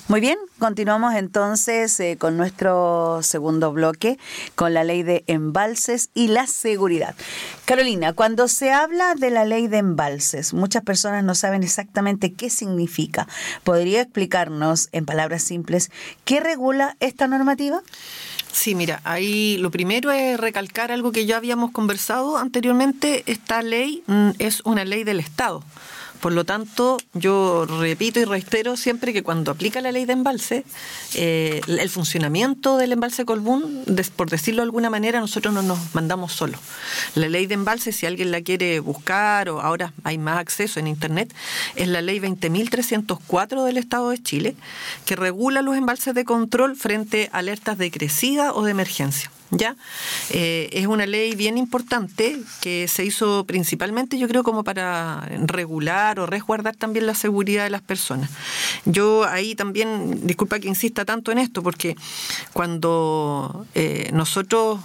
Muy bien, continuamos entonces con nuestro segundo bloque, con la ley de embalses y la seguridad. Carolina, cuando se habla de la ley de embalses, muchas personas no saben exactamente qué significa. ¿Podría explicarnos, en palabras simples, qué regula esta normativa? Sí, mira, ahí lo primero es recalcar algo que ya habíamos conversado anteriormente. Esta ley es una ley del Estado. Por lo tanto, yo repito y reitero siempre que cuando aplica la ley de embalse, el funcionamiento del embalse Colbún, por decirlo de alguna manera, nosotros no nos mandamos solos. La ley de embalse, si alguien la quiere buscar, o ahora hay más acceso en Internet, es la ley 20.304 del Estado de Chile, que regula los embalses de control frente a alertas de crecida o de emergencia. ¿Ya? Es una ley bien importante que se hizo principalmente, yo creo, como para regular o resguardar también la seguridad de las personas. Yo ahí también, disculpa que insista tanto en esto, porque cuando nosotros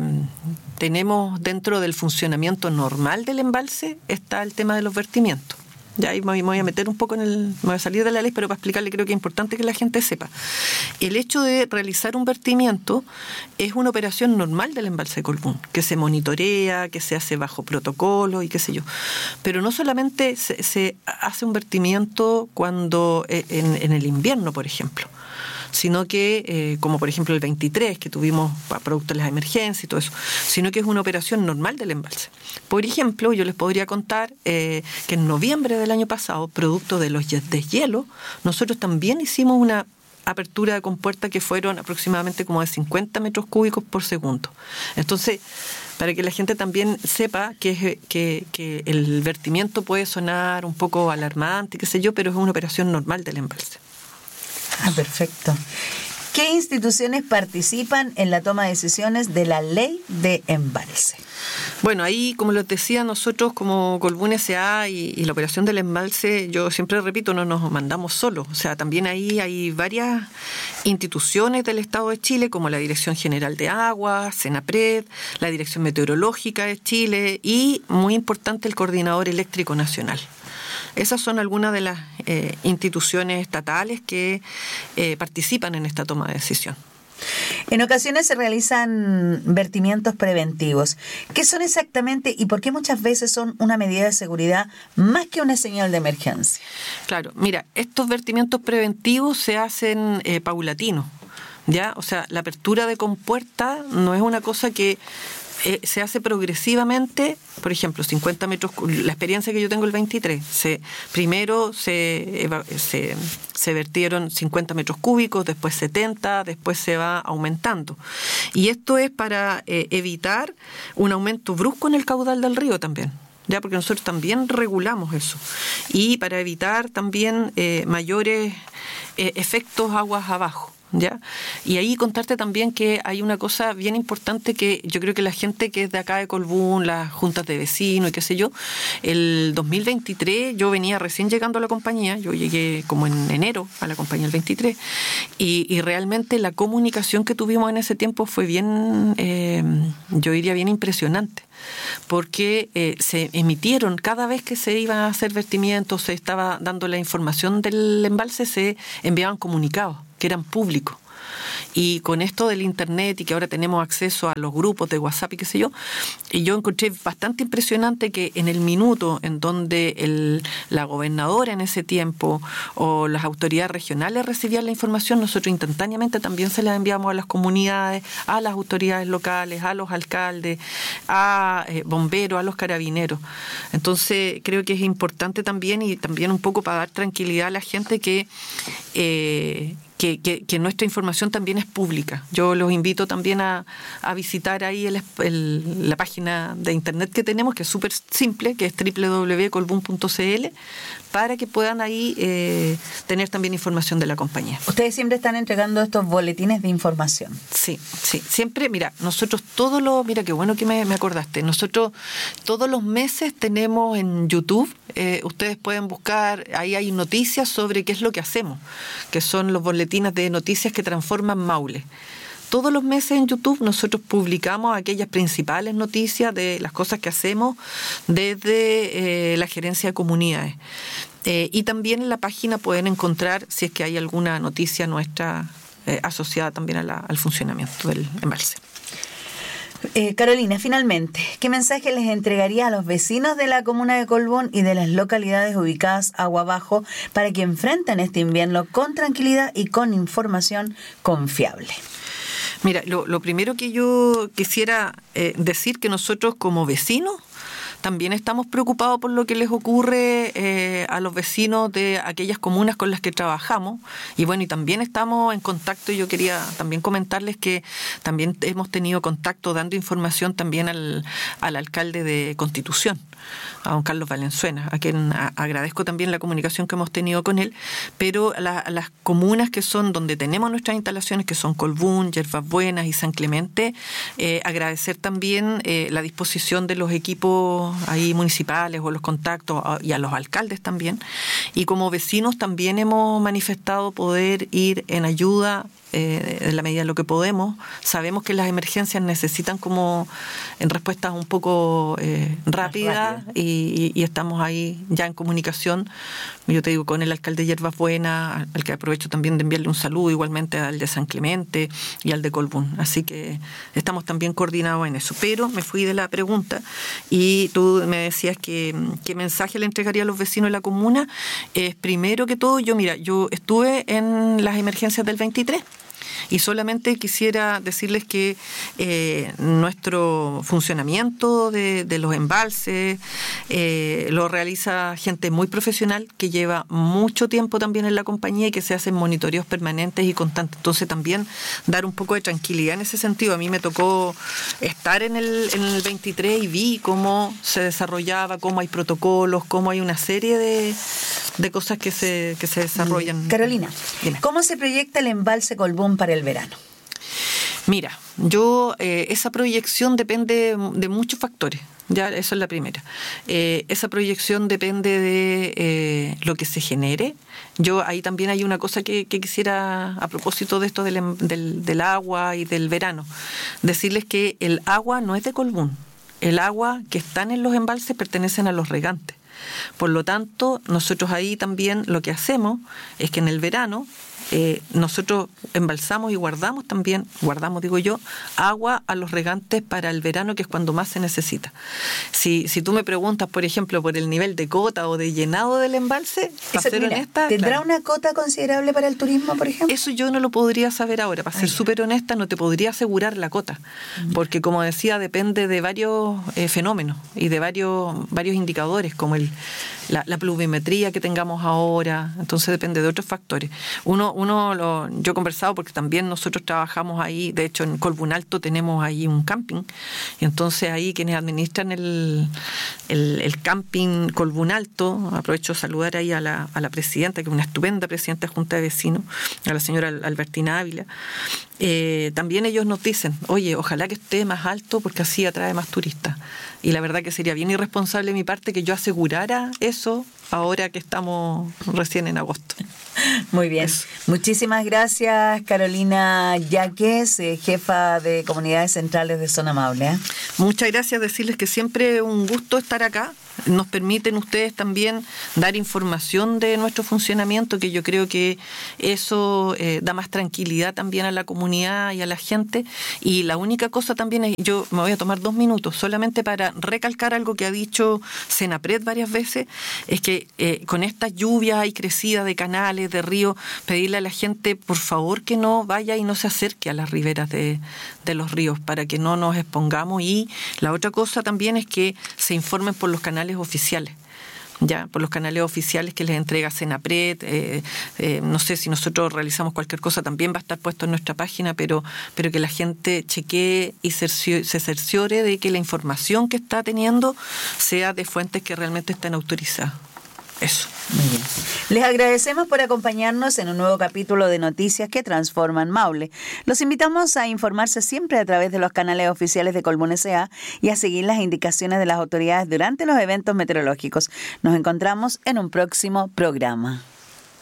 tenemos dentro del funcionamiento normal del embalse está el tema de los vertimientos. Ya ahí me voy a meter un poco me voy a salir de la ley, pero para explicarle creo que es importante que la gente sepa. El hecho de realizar un vertimiento es una operación normal del embalse Colbún, que se monitorea, que se hace bajo protocolo y qué sé yo. Pero no solamente se hace un vertimiento cuando en el invierno, por ejemplo, sino que, como por ejemplo el 23, que tuvimos producto de las emergencias y todo eso, sino que es una operación normal del embalse. Por ejemplo, yo les podría contar que en noviembre del año pasado, producto de los deshielos, nosotros también hicimos una apertura de compuerta que fueron aproximadamente como de 50 metros cúbicos por segundo. Entonces, para que la gente también sepa que el vertimiento puede sonar un poco alarmante, qué sé yo, pero es una operación normal del embalse. Ah, perfecto. ¿Qué instituciones participan en la toma de decisiones de la ley de embalse? Bueno, ahí, como les decía, nosotros como Colbún S.A. y la operación del embalse, yo siempre repito, no nos mandamos solos. O sea, también ahí hay varias instituciones del Estado de Chile, como la Dirección General de Aguas, Senapred, la Dirección Meteorológica de Chile y, muy importante, el Coordinador Eléctrico Nacional. Esas son algunas de las instituciones estatales que participan en esta toma de decisión. En ocasiones se realizan vertimientos preventivos. ¿Qué son exactamente y por qué muchas veces son una medida de seguridad más que una señal de emergencia? Claro, mira, estos vertimientos preventivos se hacen paulatinos, ¿ya? O sea, la apertura de compuerta no es una cosa que se hace progresivamente. Por ejemplo, 50 metros, la experiencia que yo tengo el 23, primero se vertieron 50 metros cúbicos, después 70, después se va aumentando. Y esto es para evitar un aumento brusco en el caudal del río también. Ya, porque nosotros también regulamos eso. Y para evitar también mayores efectos aguas abajo. ¿Ya? Y ahí contarte también que hay una cosa bien importante que yo creo que la gente que es de acá de Colbún, las juntas de vecinos y qué sé yo, el 2023 yo venía recién llegando a la compañía, yo llegué como en enero a la compañía el 23 y realmente la comunicación que tuvimos en ese tiempo fue bien, yo diría bien impresionante. Porque se emitieron, cada vez que se iban a hacer vertimientos, se estaba dando la información del embalse, se enviaban comunicados que eran públicos. Y con esto del internet y que ahora tenemos acceso a los grupos de WhatsApp y qué sé yo, y yo encontré bastante impresionante que en el minuto en donde la gobernadora en ese tiempo o las autoridades regionales recibían la información, nosotros instantáneamente también se la enviamos a las comunidades, a las autoridades locales, a los alcaldes, a bomberos, a los carabineros. Entonces creo que es importante también y también un poco para dar tranquilidad a la gente que nuestra información también es pública. Yo los invito también a visitar ahí la página de internet que tenemos, que es súper simple, que es www.colbún.cl, para que puedan ahí tener también información de la compañía. Ustedes siempre están entregando estos boletines de información. Sí. Siempre, mira, nosotros mira qué bueno que me acordaste, nosotros todos los meses tenemos en YouTube, ustedes pueden buscar, ahí hay noticias sobre qué es lo que hacemos, que son los boletines de noticias que transforman Maule. Todos los meses en YouTube nosotros publicamos aquellas principales noticias de las cosas que hacemos desde la gerencia de comunidades. Y también en la página pueden encontrar si es que hay alguna noticia nuestra asociada también al funcionamiento del embalse. Carolina, finalmente, ¿qué mensaje les entregaría a los vecinos de la comuna de Colbún y de las localidades ubicadas agua abajo para que enfrenten este invierno con tranquilidad y con información confiable? Mira, lo primero que yo quisiera decir que nosotros como vecinos también estamos preocupados por lo que les ocurre a los vecinos de aquellas comunas con las que trabajamos. Y bueno, y también estamos en contacto. Yo quería también comentarles que también hemos tenido contacto dando información también al alcalde de Constitución, a don Carlos Valenzuela, a quien agradezco también la comunicación que hemos tenido con él. Pero las comunas que son donde tenemos nuestras instalaciones, que son Colbún, Yerbas Buenas y San Clemente, agradecer también la disposición de los equipos ahí municipales o los contactos y a los alcaldes también. Y como vecinos también hemos manifestado poder ir en ayuda en la medida de lo que podemos. Sabemos que las emergencias necesitan como en respuestas un poco rápidas y estamos ahí ya en comunicación. Yo te digo, con el alcalde de Yerbas Buenas, al que aprovecho también de enviarle un saludo, igualmente al de San Clemente y al de Colbún. Así que estamos también coordinados en eso. Pero me fui de la pregunta y tú me decías que qué mensaje le entregaría a los vecinos de la comuna. Primero que todo, yo estuve en las emergencias del 23. Y solamente quisiera decirles que nuestro funcionamiento de los embalses lo realiza gente muy profesional que lleva mucho tiempo también en la compañía y que se hacen monitoreos permanentes y constantes. Entonces también dar un poco de tranquilidad en ese sentido. A mí me tocó estar en el 23 y vi cómo se desarrollaba, cómo hay protocolos, cómo hay una serie de cosas que se desarrollan. Carolina, dime, ¿cómo se proyecta el embalse Colbún para el verano? Mira, esa proyección depende de muchos factores. Ya, eso es la primera. Esa proyección depende de lo que se genere. Ahí también hay una cosa que quisiera, a propósito de esto del agua y del verano, decirles que el agua no es de Colbún. El agua que están en los embalses pertenecen a los regantes. Por lo tanto, nosotros ahí también lo que hacemos es que en el verano nosotros embalsamos y guardamos agua a los regantes para el verano, que es cuando más se necesita. Si tú me preguntas, por ejemplo, por el nivel de cota o de llenado del embalse, para ser honesta, ¿tendrá una cota considerable para el turismo, por ejemplo? Eso yo no lo podría saber ahora. Para ser súper honesta, no te podría asegurar la cota, porque como decía, depende de varios fenómenos y de varios indicadores, como la pluviometría que tengamos ahora. Entonces depende de otros factores. Yo he conversado porque también nosotros trabajamos ahí, de hecho en Colbún Alto tenemos ahí un camping, y entonces ahí quienes administran el camping Colbún Alto, aprovecho de saludar ahí a la presidenta, que es una estupenda presidenta de Junta de Vecinos, a la señora Albertina Ávila. También ellos nos dicen, oye, ojalá que esté más alto porque así atrae más turistas. Y la verdad que sería bien irresponsable de mi parte que yo asegurara eso ahora que estamos recién en agosto. Muy bien. Eso. Muchísimas gracias, Carolina Yaques, jefa de Comunidades Centrales de Zona Maule. Muchas gracias, decirles que siempre es un gusto estar acá. Nos permiten ustedes también dar información de nuestro funcionamiento, que yo creo que eso da más tranquilidad también a la comunidad y a la gente. Y la única cosa también es, yo me voy a tomar 2 minutos solamente para recalcar algo que ha dicho Senapred varias veces, es que con estas lluvias y crecidas de canales, de ríos, pedirle a la gente por favor que no vaya y no se acerque a las riberas de los ríos para que no nos expongamos. Y la otra cosa también es que se informen por los canales oficiales, por los canales oficiales que les entrega Senapred. No sé si nosotros realizamos cualquier cosa, también va a estar puesto en nuestra página, pero que la gente chequee y se cerciore de que la información que está teniendo sea de fuentes que realmente estén autorizadas. Eso. Muy bien. Les agradecemos por acompañarnos en un nuevo capítulo de Noticias que Transforman Maule. Los invitamos a informarse siempre a través de los canales oficiales de Colbún S.A. y a seguir las indicaciones de las autoridades durante los eventos meteorológicos. Nos encontramos en un próximo programa.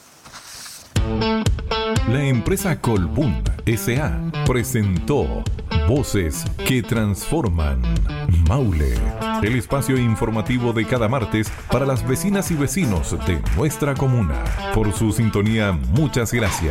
La empresa Colbún S.A. presentó Voces que transforman. Maule, el espacio informativo de cada martes para las vecinas y vecinos de nuestra comuna. Por su sintonía, muchas gracias.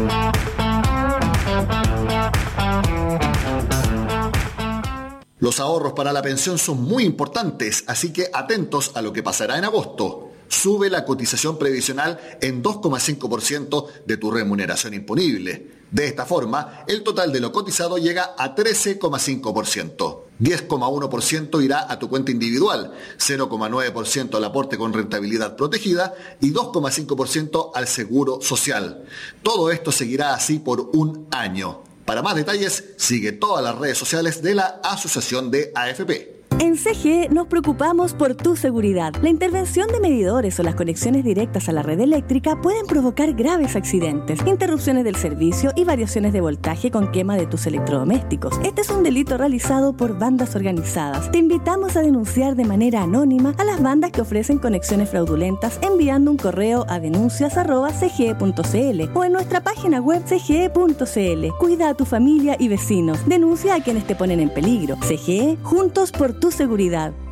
Los ahorros para la pensión son muy importantes, así que atentos a lo que pasará en agosto. Sube la cotización previsional en 2,5% de tu remuneración imponible. De esta forma, el total de lo cotizado llega a 13,5%. 10,1% irá a tu cuenta individual, 0,9% al aporte con rentabilidad protegida y 2,5% al seguro social. Todo esto seguirá así por un año. Para más detalles, sigue todas las redes sociales de la Asociación de AFP. En CGE nos preocupamos por tu seguridad. La intervención de medidores o las conexiones directas a la red eléctrica pueden provocar graves accidentes, interrupciones del servicio y variaciones de voltaje con quema de tus electrodomésticos. Este es un delito realizado por bandas organizadas. Te invitamos a denunciar de manera anónima a las bandas que ofrecen conexiones fraudulentas enviando un correo a denuncias@cge.cl o en nuestra página web cge.cl. Cuida a tu familia y vecinos. Denuncia a quienes te ponen en peligro. CGE, juntos por tu seguridad.